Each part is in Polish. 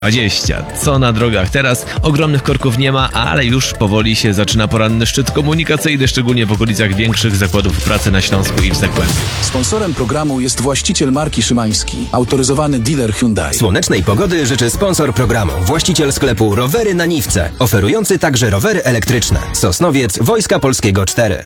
20. Co na drogach teraz? Ogromnych korków nie ma, ale już powoli się zaczyna poranny szczyt komunikacyjny, szczególnie w okolicach większych zakładów pracy na Śląsku i w Zagłębiu. Sponsorem programu jest właściciel marki Szymański, autoryzowany dealer Hyundai. Słonecznej pogody życzy sponsor programu, właściciel sklepu Rowery na Niwce, oferujący także rowery elektryczne. Sosnowiec, Wojska Polskiego 4.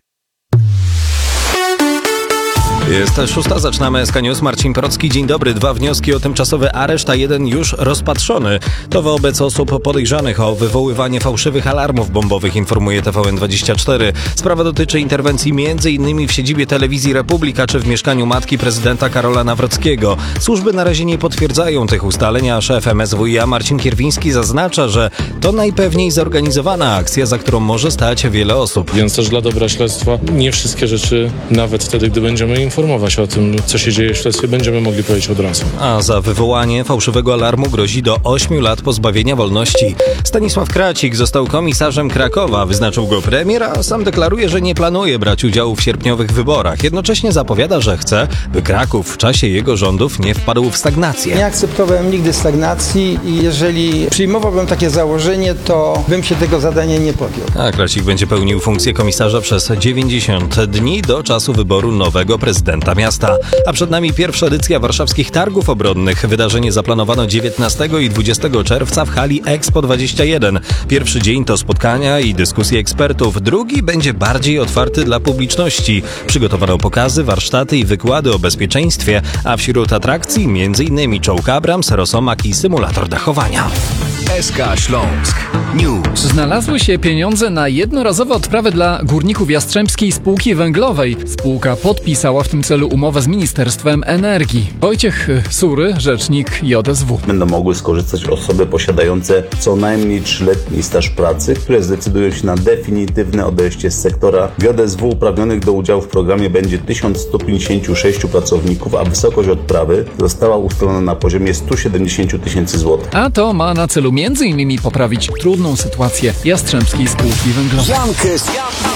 Jest 6, zaczynamy SK News. Marcin Procki, dzień dobry. 2 wnioski o tymczasowy areszt, a 1 już rozpatrzony. To wobec osób podejrzanych o wywoływanie fałszywych alarmów bombowych, informuje TVN24. Sprawa dotyczy interwencji m.in. w siedzibie Telewizji Republika czy w mieszkaniu matki prezydenta Karola Nawrockiego. Służby na razie nie potwierdzają tych ustaleń, a szef MSWiA Marcin Kierwiński zaznacza, że to najpewniej zorganizowana akcja, za którą może stać wiele osób. Więc też dla dobra śledztwa nie wszystkie rzeczy, nawet wtedy, gdy będziemy informować o tym, co się dzieje w śledztwie, będziemy mogli powiedzieć od razu. A za wywołanie fałszywego alarmu grozi do 8 lat pozbawienia wolności. Stanisław Kracik został komisarzem Krakowa. Wyznaczył go premier, a sam deklaruje, że nie planuje brać udziału w sierpniowych wyborach. Jednocześnie zapowiada, że chce, by Kraków w czasie jego rządów nie wpadł w stagnację. Nie akceptowałem nigdy stagnacji i jeżeli przyjmowałbym takie założenie, to bym się tego zadania nie podjął. A Kracik będzie pełnił funkcję komisarza przez 90 dni do czasu wyboru nowego prezydenta miasta. A przed nami pierwsza edycja warszawskich targów obronnych. Wydarzenie zaplanowano 19 i 20 czerwca w hali Expo 21. Pierwszy dzień to spotkania i dyskusje ekspertów. Drugi będzie bardziej otwarty dla publiczności. Przygotowano pokazy, warsztaty i wykłady o bezpieczeństwie, a wśród atrakcji m.in. czołg Abrams, Rosomak i symulator dachowania. SK Śląsk News. Znalazły się pieniądze na jednorazowe odprawy dla górników Jastrzębskiej Spółki Węglowej. Spółka podpisała w tym celu umowę z Ministerstwem Energii. Wojciech Sury, rzecznik JSW. Będą mogły skorzystać osoby posiadające co najmniej 3-letni staż pracy, które zdecydują się na definitywne odejście z sektora. W JSW uprawnionych do udziału w programie będzie 1156 pracowników, a wysokość odprawy została ustalona na poziomie 170 tysięcy złotych. A to ma na celu m.in. poprawić trudną sytuację Jastrzębskiej Spółki Węglowej. Jankes,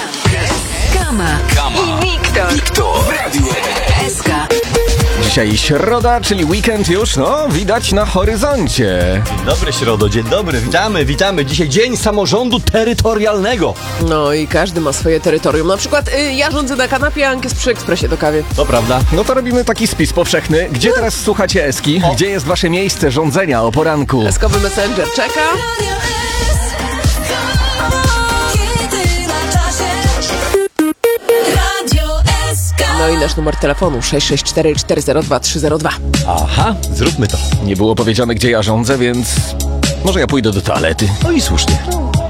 Kama i Wiktor. SK. Dzisiaj środa, czyli weekend już, widać na horyzoncie. Dzień dobry, Środo, dzień dobry, witamy. Dzisiaj dzień samorządu terytorialnego. No i każdy ma swoje terytorium. Na przykład ja rządzę na kanapie, a Ankes przy ekspresie do kawy. To prawda. No to robimy taki spis powszechny. Gdzie teraz słuchacie Eski? Gdzie jest wasze miejsce rządzenia o poranku? Eskowy Messenger czeka. No i nasz numer telefonu 664 402 302. Aha, zróbmy to. Nie było powiedziane, gdzie ja rządzę, więc może ja pójdę do toalety. No i słusznie.